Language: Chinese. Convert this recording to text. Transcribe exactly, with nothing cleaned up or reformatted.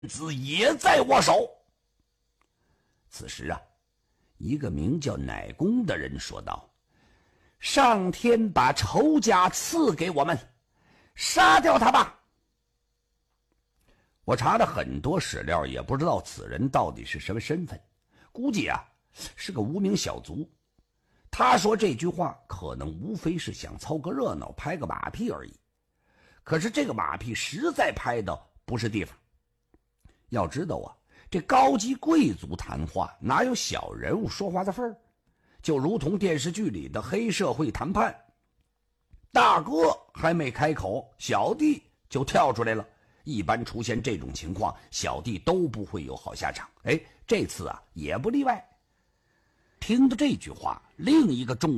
子也在我手。此时啊，一个名叫乃公的人说道：上天把仇家赐给我们，杀掉他吧。我查了很多史料，也不知道此人到底是什么身份，估计啊是个无名小卒。他说这句话可能无非是想凑个热闹，拍个马屁而已。可是这个马屁实在拍的不是地方。要知道啊，这高级贵族谈话哪有小人物说话的份儿？就如同电视剧里的黑社会谈判，大哥还没开口，小弟就跳出来了。一般出现这种情况，小弟都不会有好下场。哎，这次啊也不例外。听到这句话，另一个重